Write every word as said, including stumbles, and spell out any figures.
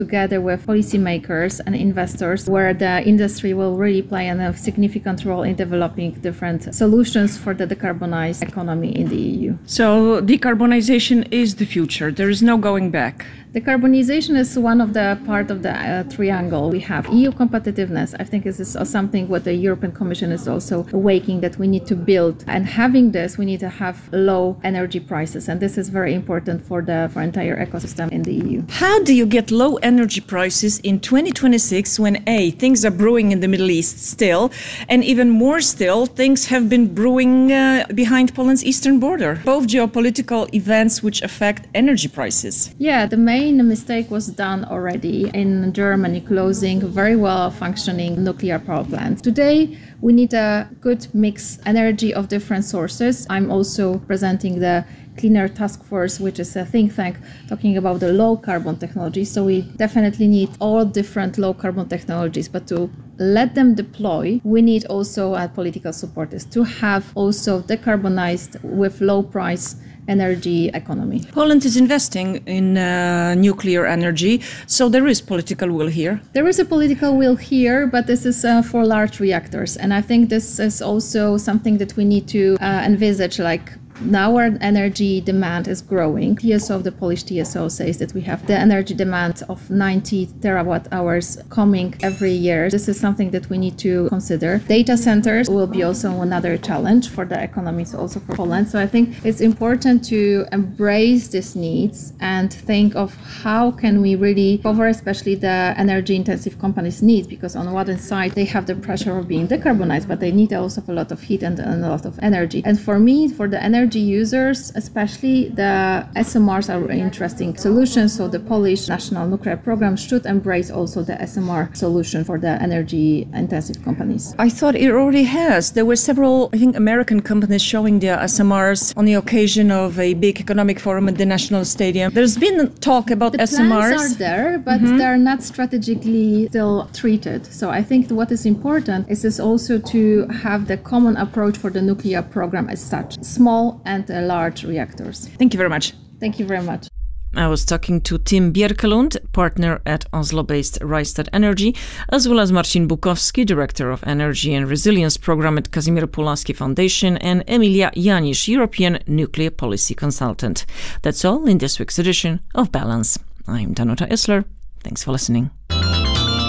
together with policymakers and investors, where the industry will really play a significant role in developing different solutions for the decarbonized economy in the E U. So decarbonization is the future. There is no going back. Decarbonization is one of the part of the uh, triangle. We have E U competitiveness. I think this is something what the European Commission is also awakening, that we need to build. And having this, we need to have low energy prices. And this is very important for the for entire ecosystem in the E U. How do you get low energy prices in twenty twenty-six when A, things are brewing in the Middle East still, and even more still, things have been brewing uh, behind Poland's eastern border? Both geopolitical events which affect energy prices. Yeah, the main The main mistake was done already in Germany, closing very well functioning nuclear power plants. Today, we need a good mix energy of different sources. I'm also presenting the Cleaner Task Force, which is a think tank talking about the low carbon technology. So we definitely need all different low carbon technologies, but to let them deploy, we need also a political support is to have also decarbonized with low price energy economy. Poland is investing in uh, nuclear energy, so there is political will here. There is a political will here, but this is uh, for large reactors. And I think this is also something that we need to uh, envisage, like now our energy demand is growing. T S O, the Polish T S O, says that we have the energy demand of ninety terawatt hours coming every year. This is something that we need to consider. Data centers will be also another challenge for the economy, so also for Poland. So I think it's important to embrace these needs and think of how can we really cover especially the energy intensive companies' needs, because on one side they have the pressure of being decarbonized, but they need also a lot of heat and, and a lot of energy. And for me, for the energy users, especially the S M Rs are interesting solutions. So the Polish National Nuclear Program should embrace also the S M R solution for the energy intensive companies. I thought it already has. There were several, I think, American companies showing their S M Rs on the occasion of a big economic forum at the National Stadium. There's been talk about the S M Rs. The plans are there, but mm-hmm. they're not strategically still treated. So I think what is important is, is also to have the common approach for the nuclear program as such. Small and uh, large reactors. Thank you very much. Thank you very much. I was talking to Tim Bjerkelund, partner at Oslo-based Rystad Energy, as well as Marcin Bukowski, Director of Energy and Resilience Program at Kazimierz Pułaski Foundation, and Emilia Janisz, European Nuclear Policy Consultant. That's all in this week's edition of Balance. I'm Danuta Isler. Thanks for listening.